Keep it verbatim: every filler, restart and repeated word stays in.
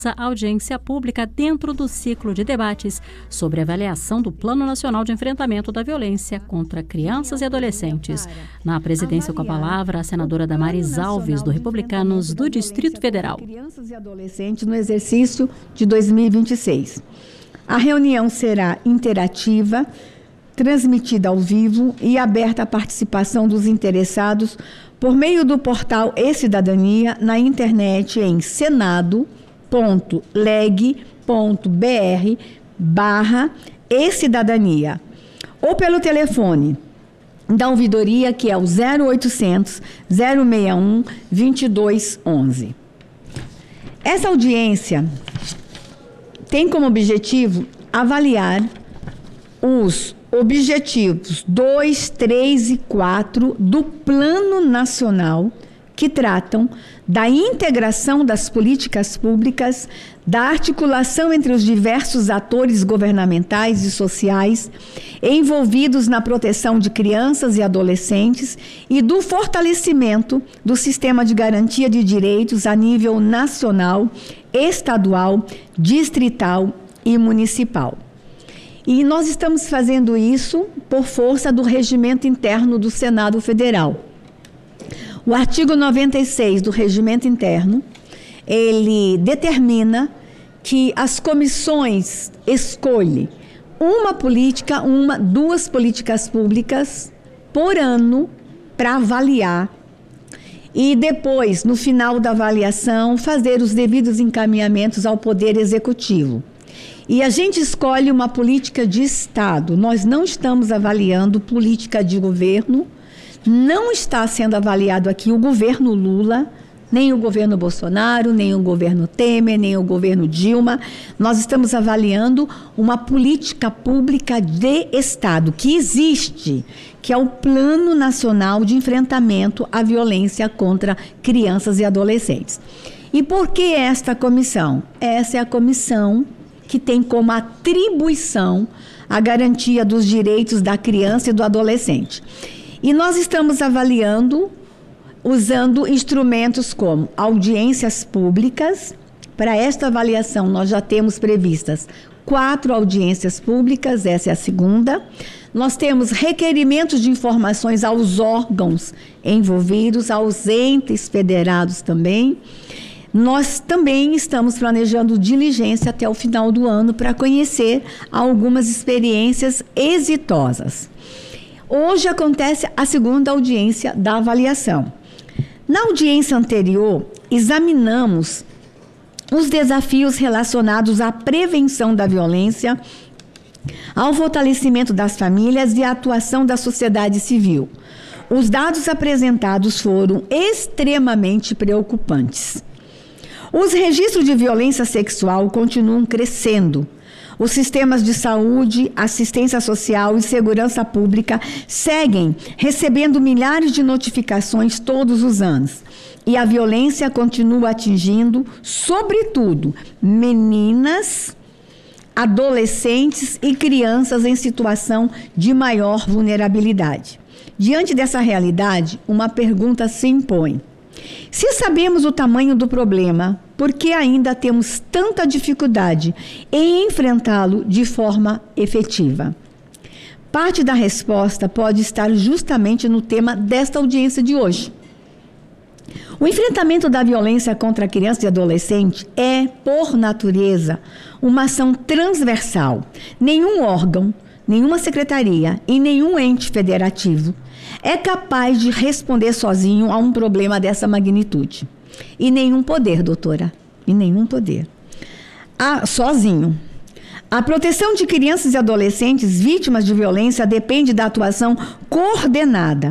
A audiência pública dentro do ciclo de debates sobre a avaliação do Plano Nacional de Enfrentamento da Violência contra Crianças e Adolescentes. Na presidência com a palavra, a senadora Damares Alves, do Republicanos do Distrito Federal. Crianças e adolescentes no exercício de dois mil e vinte e seis. A reunião será interativa, transmitida ao vivo e aberta à participação dos interessados por meio do portal E-Cidadania na internet em senado ponto leg ponto br barra e-cidadania ou pelo telefone da ouvidoria, que é o zero oitocentos, zero sessenta e um, vinte e dois onze. Essa audiência tem como objetivo avaliar os objetivos dois, três e quatro do Plano Nacional, que tratam da integração das políticas públicas, da articulação entre os diversos atores governamentais e sociais envolvidos na proteção de crianças e adolescentes e do fortalecimento do sistema de garantia de direitos a nível nacional, estadual, distrital e municipal. E nós estamos fazendo isso por força do regimento interno do Senado Federal. O artigo noventa e seis do Regimento Interno, ele determina que as comissões escolhem uma política, uma, duas políticas públicas por ano para avaliar e depois, no final da avaliação, fazer os devidos encaminhamentos ao Poder Executivo. E a gente escolhe uma política de Estado. Nós não estamos avaliando política de governo. Não está sendo avaliado aqui o governo Lula, nem o governo Bolsonaro, nem o governo Temer, nem o governo Dilma. Nós estamos avaliando uma política pública de Estado que existe, que é o Plano Nacional de Enfrentamento à Violência contra Crianças e Adolescentes. E por que esta comissão? Essa é a comissão que tem como atribuição a garantia dos direitos da criança e do adolescente. E nós estamos avaliando, usando instrumentos como audiências públicas. Para esta avaliação, nós já temos previstas quatro audiências públicas, essa é a segunda. Nós temos requerimentos de informações aos órgãos envolvidos, aos entes federados também. Nós também estamos planejando diligência até o final do ano para conhecer algumas experiências exitosas. Hoje acontece a segunda audiência da avaliação. Na audiência anterior, examinamos os desafios relacionados à prevenção da violência, ao fortalecimento das famílias e à atuação da sociedade civil. Os dados apresentados foram extremamente preocupantes. Os registros de violência sexual continuam crescendo. Os sistemas de saúde, assistência social e segurança pública seguem recebendo milhares de notificações todos os anos. E a violência continua atingindo, sobretudo, meninas, adolescentes e crianças em situação de maior vulnerabilidade. Diante dessa realidade, uma pergunta se impõe. Se sabemos o tamanho do problema, por que ainda temos tanta dificuldade em enfrentá-lo de forma efetiva? Parte da resposta pode estar justamente no tema desta audiência de hoje. O enfrentamento da violência contra a criança e adolescente é, por natureza, uma ação transversal. Nenhum órgão, nenhuma secretaria e nenhum ente federativo é capaz de responder sozinho a um problema dessa magnitude. E nenhum poder, doutora, e nenhum poder. Ah, sozinho. A proteção de crianças e adolescentes vítimas de violência depende da atuação coordenada